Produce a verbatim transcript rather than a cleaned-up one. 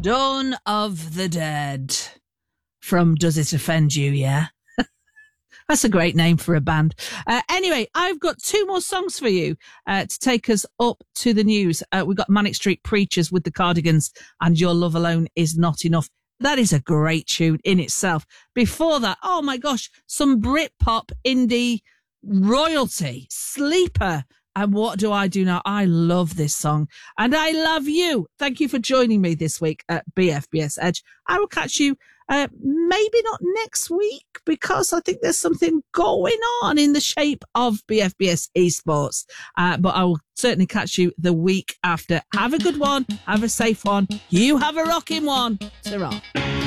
Dawn of the Dead from Does It Offend You, yeah? That's a great name for a band. Uh, anyway, I've got two more songs for you uh, to take us up to the news. Uh, we've got Manic Street Preachers with the Cardigans and Your Love Alone Is Not Enough. That is a great tune in itself. Before that, oh my gosh, some Britpop indie royalty, Sleeper. And What Do I Do Now? I love this song. And I love you. Thank you for joining me this week at B F B S Edge. I will catch you uh, maybe not next week because I think there's something going on in the shape of B F B S Esports. Uh, but I will certainly catch you the week after. Have a good one. Have a safe one. You have a rocking one. Ta-ra.